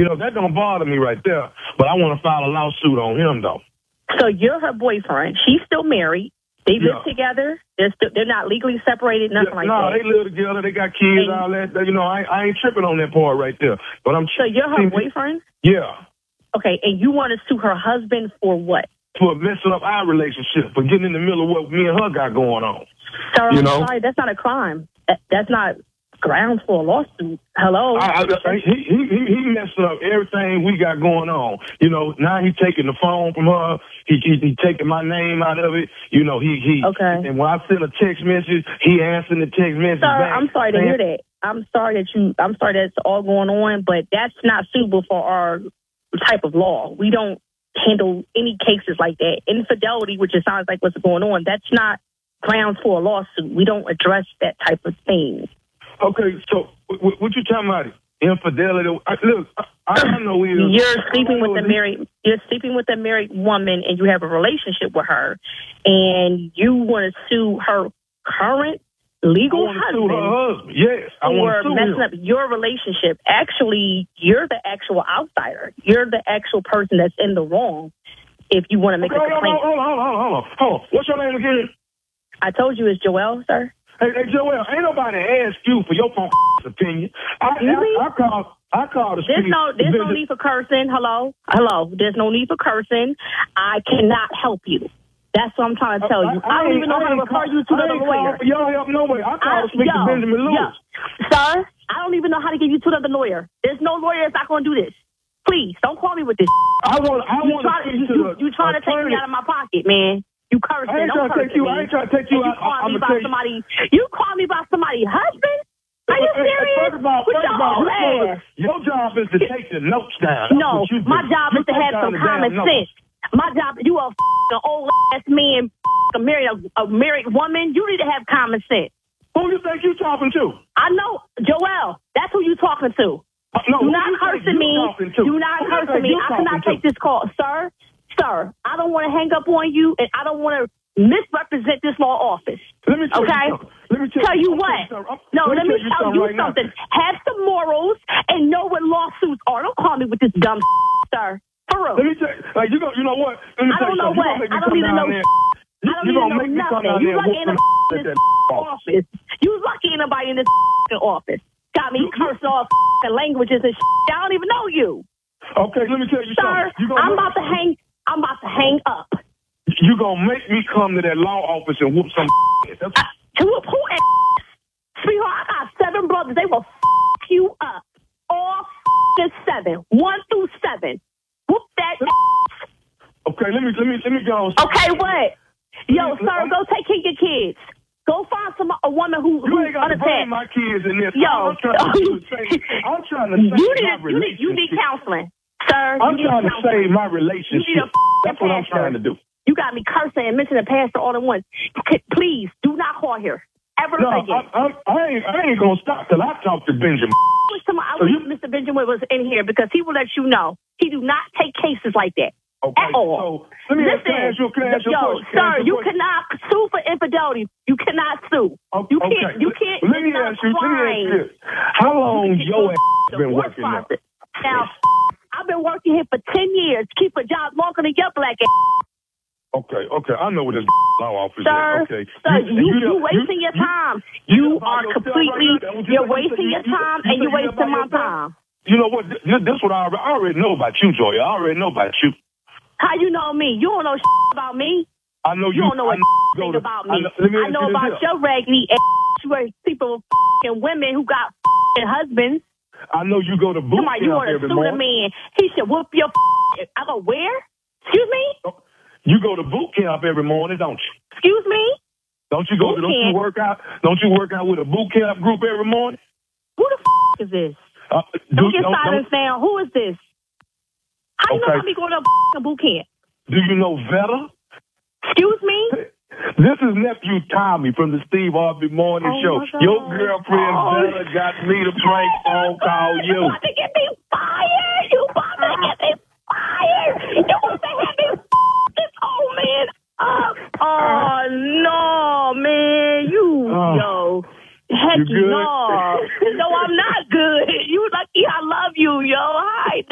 You know, that don't bother me right there. But I want to file a lawsuit on him, though. So you're her boyfriend. She's still married. They live together. They're not legally separated, nothing like that. No, they live together. They got kids, all that. You know, I ain't tripping on that part right there. But So you're her boyfriend? Yeah. Okay, and you want to sue her husband for what? For messing up our relationship, for getting in the middle of what me and her got going on. Sir, I'm sorry, that's not a crime. That's not grounds for a lawsuit. Hello? He messed up everything we got going on. You know, now he's taking the phone from her. He taking my name out of it. You know, Okay. And when I send a text message, he answering the text message Sir, back. I'm sorry to hear that. I'm sorry that's all going on, but that's not suitable for our type of law. We don't handle any cases like that. Infidelity, which it sounds like what's going on, that's not grounds for a lawsuit. We don't address that type of thing. Okay, so what you talking about? Infidelity? Look, I know you're sleeping with a married woman, and you have a relationship with her, and you want to sue her current legal husband. Yes, I want to sue messing up your relationship. Actually, you're the actual outsider. You're the actual person that's in the wrong. If you want to make a complaint. Hold on. What's your name again? I told you it's Joel, sir. Hey, Joel, ain't nobody asked you for your opinion. I called the street. There's no need for cursing. Hello. There's no need for cursing. I cannot help you. That's what I'm trying to tell you. I don't even know how to refer you to the lawyer. Y'all help no way. I called to speak to Benjamin Lewis. Sir, I don't even know how to give you to another lawyer. There's no lawyer that's not going to do this. Please, don't call me with this. You trying to take me out of my pocket, man. You cursing. I ain't trying to take you. I ain't trying to take you out. You call me about somebody's husband? Are you serious? Your job is to take the notes down. No, my job is to have some common sense. My job, you a old ass man, a married woman. You need to have common sense. Who you think you talking to? I know, Joel. That's who you talking to. No, do not cursing me. Do not cursing me. I cannot take this call, sir. Sir, I don't want to hang up on you, and I don't want to misrepresent this law office. Let me tell you what. Let me tell you something. Have some morals and know what lawsuits are. Don't call me with this dumb sir. For real. Let me tell you, you know what? I don't know what. I don't even know. I don't even know nothing. You lucky in this office. You lucky anybody in this office. Got me cursing off languages and I don't even know you. Okay, let me tell you something. Sir, I'm about to hang up. You gonna make me come to that law office and whoop some to whoop who? Sweetheart, I got 7 brothers. They will you up. All 7. 1 through 7. Whoop that. Okay, let me go. Okay, what? Yo, sir, go take care of your kids. Go find a woman who's unattached. Bring my kids in this. Yo, I'm trying to save my relationship. You need counseling, sir. I'm trying to save my relationship. That's what I'm trying to do. You got me cursing and mentioning pastor all at once. Please do not call here ever again. I ain't gonna stop till I talk to Benjamin. I wish Mr. Benjamin was in here because he will let you know he do not take cases like that. Okay, at all. So let me ask you a question. Sir, you cannot sue for infidelity. You cannot sue. You can't. Let me ask you this. How long your ass been working now? Now, I've been working here for 10 years. Keep a job longer than your black ass. Okay. I know what this law office is. Okay. Sir, you wasting your time. You're wasting your time and you're wasting my time. You know what? This what I already know about you, Joy. I already know about you. How you know me? You don't know about me. I know you. You don't know anything about me. I know about your raggedy ass where people and women who got husbands. I know you go to boot camp every morning. You want to sue the man. He should whoop your I go, where? Excuse me? You go to boot camp every morning, don't you? Excuse me? Don't you work out? Don't you work out with a boot camp group every morning? Who the is this? Don't get silence now. Who is this? How you know about me going to boot camp? Do you know Vetta? Excuse me? This is nephew Tommy from the Steve Harvey Morning Show. Your girlfriend Vetta got me to prank phone call you. You want to get me fired?